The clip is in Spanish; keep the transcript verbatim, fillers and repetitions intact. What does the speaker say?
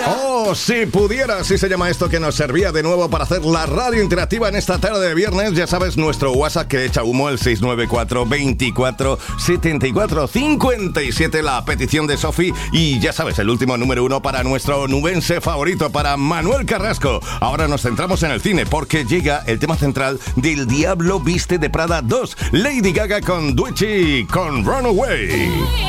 Oh, si pudiera, así se llama esto que nos servía de nuevo para hacer la radio interactiva en esta tarde de viernes. Ya sabes, nuestro WhatsApp que echa humo, el seis nueve cuatro, veinticuatro, setenta y cuatro, cincuenta y siete, la petición de Sofi. Y ya sabes, el último número uno para nuestro nubense favorito, para Manuel Carrasco. Ahora nos centramos en el cine porque llega el tema central del Diablo Viste de Prada dos. Lady Gaga con Doechii, con Runaway.